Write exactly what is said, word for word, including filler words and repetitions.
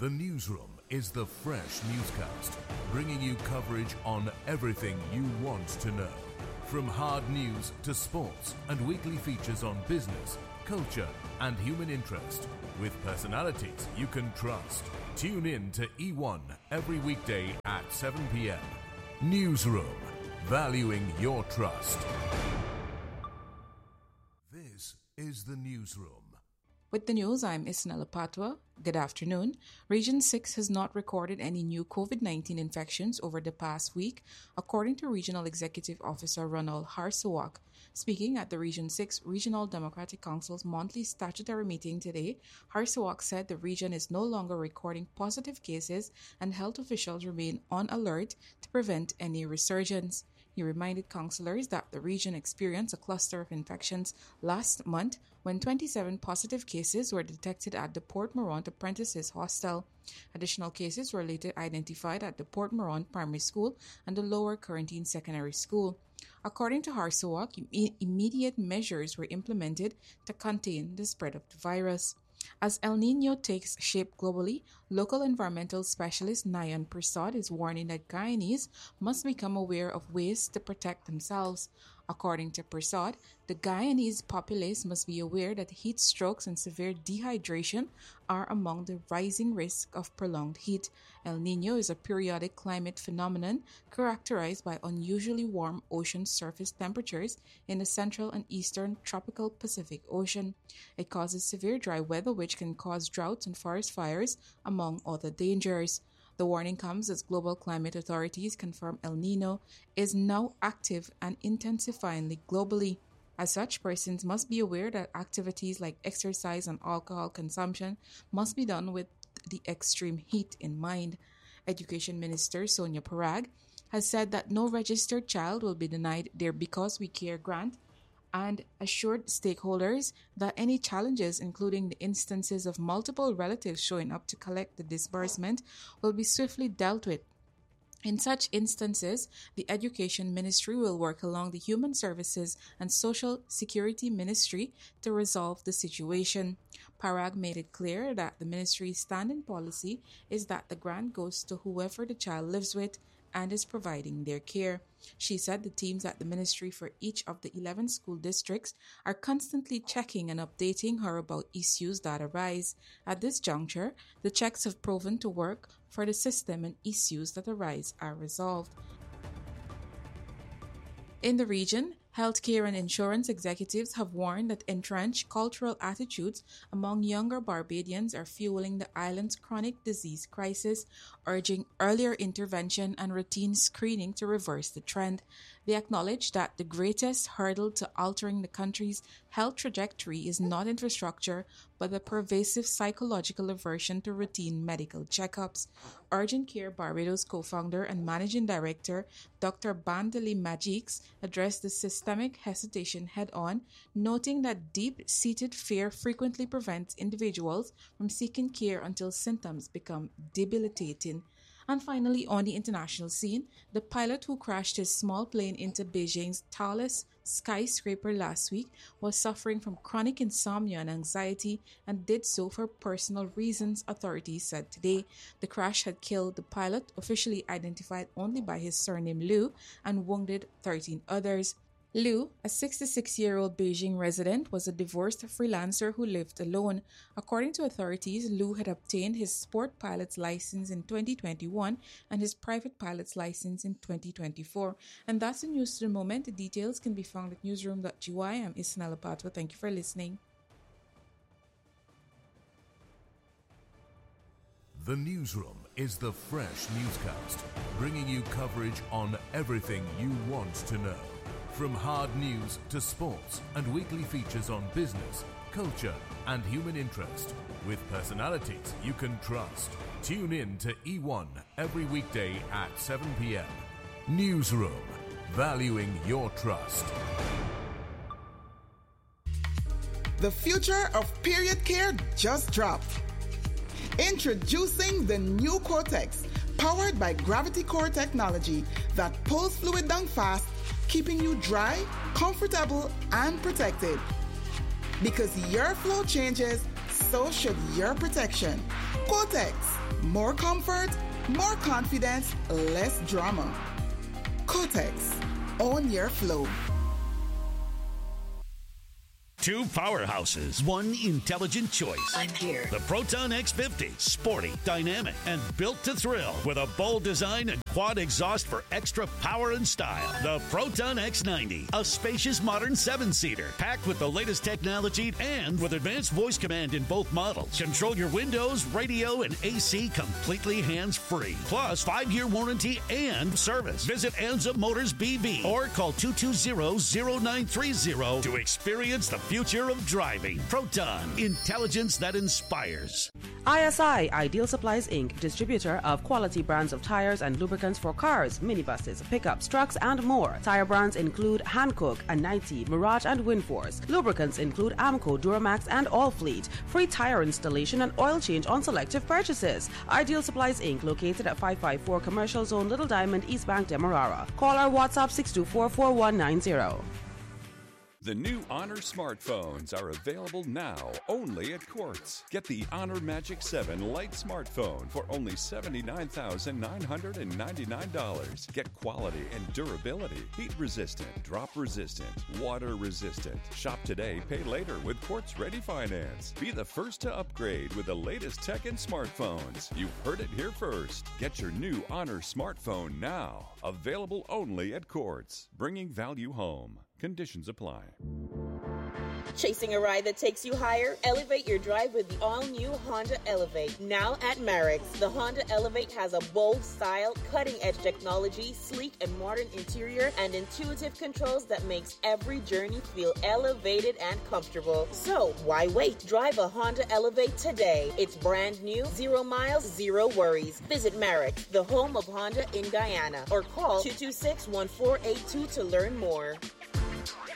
The Newsroom is the fresh newscast, bringing you coverage on everything you want to know. From hard news to sports and weekly features on business, culture and human interest, with personalities you can trust. Tune in to E one every weekday at seven p.m. Newsroom, valuing your trust. This is The Newsroom. With the news, I'm Isnella Patwa. Good afternoon. Region six has not recorded any new COVID nineteen infections over the past week, according to Regional Executive Officer Ronald Harsawak. Speaking at the Region six Regional Democratic Council's monthly statutory meeting today, Harsawak said the region is no longer recording positive cases and health officials remain on alert to prevent any resurgence. He reminded councillors that the region experienced a cluster of infections last month when twenty-seven positive cases were detected at the Port Morant Apprentices Hostel. Additional cases were later identified at the Port Morant Primary School and the Lower Quarantine Secondary School. According to Harsawak, im- immediate measures were implemented to contain the spread of the virus. As El Niño takes shape globally, local environmental specialist Nayan Prasad is warning that Guyanese must become aware of ways to protect themselves. According to Prasad, the Guyanese populace must be aware that heat strokes and severe dehydration are among the rising risks of prolonged heat. El Niño is a periodic climate phenomenon characterized by unusually warm ocean surface temperatures in the central and eastern tropical Pacific Ocean. It causes severe dry weather which can cause droughts and forest fires, among other dangers. The warning comes as global climate authorities confirm El Niño is now active and intensifying globally. As such, persons must be aware that activities like exercise and alcohol consumption must be done with the extreme heat in mind. Education Minister Sonia Parag has said that no registered child will be denied their Because We Care grant and assured stakeholders that any challenges, including the instances of multiple relatives showing up to collect the disbursement, will be swiftly dealt with. In such instances, the Education Ministry will work along the Human Services and Social Security Ministry to resolve the situation. Parag made it clear that the ministry's standing policy is that the grant goes to whoever the child lives with and is providing their care. She said the teams at the ministry for each of the eleven school districts are constantly checking and updating her about issues that arise. At this juncture, the checks have proven to work for the system and issues that arise are resolved. In the region, healthcare and insurance executives have warned that entrenched cultural attitudes among younger Barbadians are fueling the island's chronic disease crisis, urging earlier intervention and routine screening to reverse the trend. They acknowledge that the greatest hurdle to altering the country's health trajectory is not infrastructure, but the pervasive psychological aversion to routine medical checkups. Urgent Care Barbados co-founder and managing director Doctor Bandeli Magiques addressed the systemic hesitation head-on, noting that deep-seated fear frequently prevents individuals from seeking care until symptoms become debilitating. And finally, on the international scene, the pilot who crashed his small plane into Beijing's tallest skyscraper last week was suffering from chronic insomnia and anxiety and did so for personal reasons, authorities said today. The crash had killed the pilot, officially identified only by his surname Liu, and wounded thirteen others. Liu, a sixty-six-year-old Beijing resident, was a divorced freelancer who lived alone. According to authorities, Liu had obtained his sport pilot's license in twenty twenty-one and his private pilot's license in twenty twenty-four. And that's the news to the moment. The details can be found at newsroom dot g y. I'm Isnella Patwa. Thank you for listening. The Newsroom is the fresh newscast, bringing you coverage on everything you want to know. From hard news to sports and weekly features on business, culture and human interest, with personalities you can trust. Tune in to E one every weekday at seven p.m. Newsroom, valuing your trust. The future of period care just dropped. Introducing the new Cortex, powered by Gravity Core technology that pulls fluid down fast, keeping you dry, comfortable, and protected. Because your flow changes, so should your protection. Cortex, More comfort, more confidence, less drama. Kotex, own your flow. Two powerhouses, one intelligent choice. I'm here. The Proton X fifty, sporty, dynamic, and built to thrill with a bold design and quad exhaust for extra power and style. The Proton X ninety, a spacious modern seven-seater, packed with the latest technology and with advanced voice command in both models. Control your windows, radio, and A C completely hands-free. Plus, five-year warranty and service. Visit Anza Motors B V or call two two zero, zero nine three zero to experience the future of driving. Proton, intelligence that inspires. I S I, Ideal Supplies Incorporated, distributor of quality brands of tires and lubricants for cars, minibuses, pickups, trucks, and more. Tire brands include Hankook, Anite, Mirage, and Winforce. Lubricants include Amco, Duramax, and Allfleet. Free tire installation and oil change on selective purchases. Ideal Supplies Incorporated, located at five five four Commercial Zone, Little Diamond, East Bank, Demerara. Call or WhatsApp six two four, four one nine zero. The new Honor smartphones are available now only at Quartz. Get the Honor Magic seven Lite smartphone for only seventy-nine thousand nine hundred ninety-nine dollars. Get quality and durability. Heat resistant, drop resistant, water resistant. Shop today, pay later with Quartz Ready Finance. Be the first to upgrade with the latest tech in smartphones. You've heard it here first. Get your new Honor smartphone now. Available only at Quartz. Bringing value home. Conditions apply. Chasing a ride that takes you higher? Elevate your drive with the all-new Honda Elevate. Now at Marex, the Honda Elevate has a bold style, cutting-edge technology, sleek and modern interior, and intuitive controls that makes every journey feel elevated and comfortable. So, why wait? Drive a Honda Elevate today. It's brand new, zero miles, zero worries. Visit Marex, the home of Honda in Guyana, or call two two six, one four eight two to learn more.